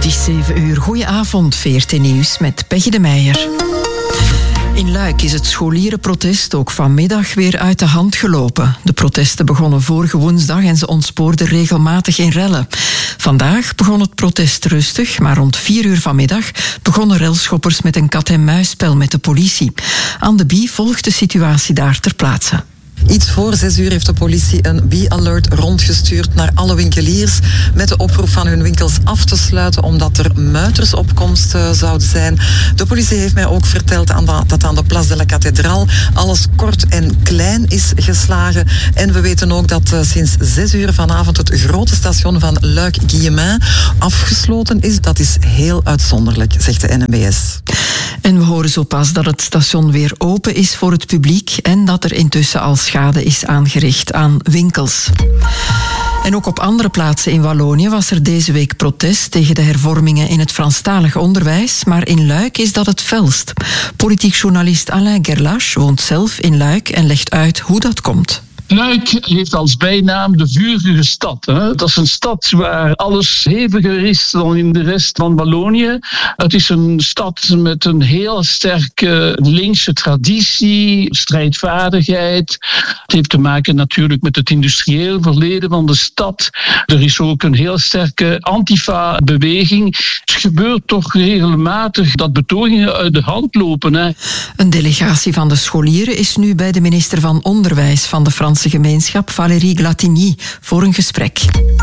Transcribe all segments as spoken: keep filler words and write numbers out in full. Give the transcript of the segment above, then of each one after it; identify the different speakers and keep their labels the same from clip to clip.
Speaker 1: is zeven uur. Goedenavond, V R T Nieuws met Peggy de Meijer. In Luik is het scholierenprotest ook vanmiddag weer uit de hand gelopen. De protesten begonnen vorige woensdag en ze ontspoorden regelmatig in rellen. Vandaag begon het protest rustig, maar rond vier uur vanmiddag begonnen relschoppers met een kat-en-muisspel met de politie. Anne de Bie volgt de situatie daar ter plaatse.
Speaker 2: Iets voor zes uur heeft de politie een Be-alert rondgestuurd naar alle winkeliers met de oproep van hun winkels af te sluiten omdat er muitersopkomst uh, zouden zijn. De politie heeft mij ook verteld aan de, dat aan de Place de la Cathédrale alles kort en klein is geslagen. En we weten ook dat uh, sinds zes uur vanavond het grote station van Luik-Guillemins afgesloten is. Dat is heel uitzonderlijk, zegt de N M B S.
Speaker 1: En we horen zo pas dat het station weer open is voor het publiek en dat er intussen al schade is aangericht aan winkels. En ook op andere plaatsen in Wallonië was er deze week protest tegen de hervormingen in het Franstalig onderwijs, maar in Luik is dat het felst. Politiek journalist Alain Gerlache woont zelf in Luik en legt uit hoe dat komt.
Speaker 3: Luik heeft als bijnaam de vurige stad. Hè. Dat is een stad waar alles heviger is dan in de rest van Wallonië. Het is een stad met een heel sterke linkse traditie, strijdvaardigheid. Het heeft te maken natuurlijk met het industrieel verleden van de stad. Er is ook een heel sterke Antifa-beweging. Het gebeurt toch regelmatig dat betogingen uit de hand lopen. Hè.
Speaker 1: Een delegatie van de scholieren is nu bij de minister van Onderwijs van de Franse gemeenschap, Valérie Glatigny, voor een gesprek.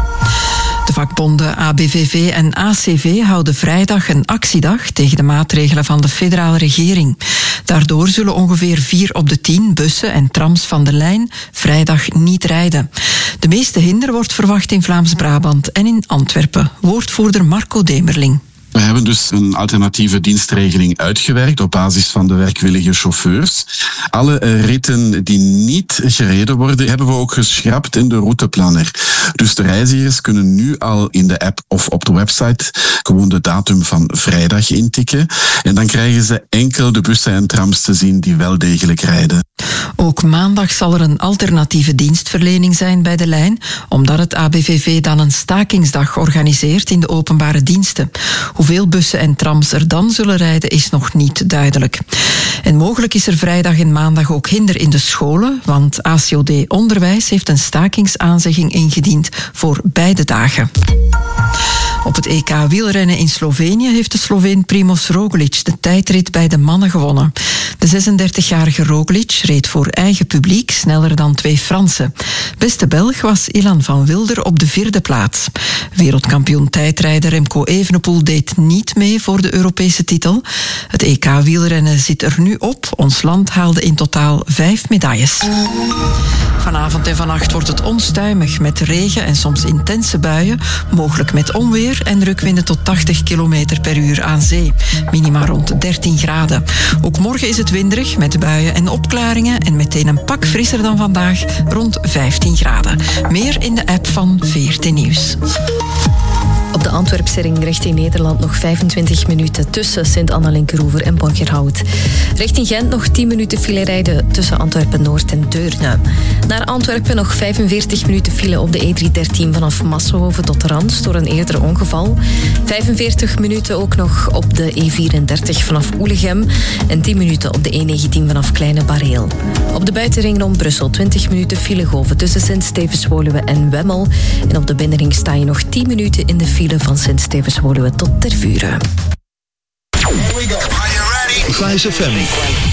Speaker 1: De vakbonden A B V V en A C V houden vrijdag een actiedag tegen de maatregelen van de federale regering. Daardoor zullen ongeveer vier op de tien bussen en trams van de lijn vrijdag niet rijden. De meeste hinder wordt verwacht in Vlaams-Brabant en in Antwerpen. Woordvoerder Marco Demerling.
Speaker 4: We hebben dus een alternatieve dienstregeling uitgewerkt op basis van de werkwillige chauffeurs. Alle ritten die niet gereden worden, hebben we ook geschrapt in de routeplanner. Dus de reizigers kunnen nu al in de app of op de website gewoon de datum van vrijdag intikken. En dan krijgen ze enkel de bussen en trams te zien die wel degelijk rijden.
Speaker 1: Ook maandag zal er een alternatieve dienstverlening zijn bij de lijn, omdat het A B V V dan een stakingsdag organiseert in de openbare diensten. Hoeveel bussen en trams er dan zullen rijden is nog niet duidelijk. En mogelijk is er vrijdag en maandag ook hinder in de scholen, want A C O D Onderwijs heeft een stakingsaanzegging ingediend voor beide dagen. Op het E K wielrennen in Slovenië heeft de Sloveen Primož Roglič de tijdrit bij de mannen gewonnen. De zesendertigjarige Roglič reed voor eigen publiek sneller dan twee Fransen. Beste Belg was Ilan van Wilder op de vierde plaats. Wereldkampioen tijdrijder Remco Evenepoel deed niet mee voor de Europese titel. Het E K wielrennen zit er nu op. Ons land haalde in totaal vijf medailles. Vanavond en vannacht wordt het onstuimig met regen en soms intense buien, mogelijk met onweer en drukwinden tot tachtig kilometer per uur aan zee. Minima rond dertien graden. Ook morgen is het winderig met buien en opklaringen en meteen een pak frisser dan vandaag, rond vijftien graden. Meer in de app van V R T Nieuws.
Speaker 5: Op de Antwerpse ring richting Nederland nog vijfentwintig minuten tussen Sint-Anna-Linkeroever en Borgerhout. Richting Gent nog tien minuten file rijden tussen Antwerpen-Noord en Deurne. Naar Antwerpen nog vijfenveertig minuten file op de E driehonderddertien vanaf Massenhoven tot Rans door een eerder ongeval. vijfenveertig minuten ook nog op de E vierendertig vanaf Oelegem en tien minuten op de E negentien vanaf Kleine Bareel. Op de buitenring rond Brussel twintig minuten filegolven tussen Sint-Stevens-Woluwe en Wemmel. En op de binnenring sta je nog tien minuten in de file van Sint-Stevens-Woluwe tot Tervuren.
Speaker 6: Vice F M.